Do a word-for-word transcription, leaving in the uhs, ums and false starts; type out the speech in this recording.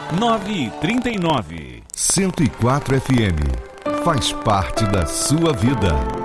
nove e trinta e nove. cento e quatro F M. Faz parte da sua vida.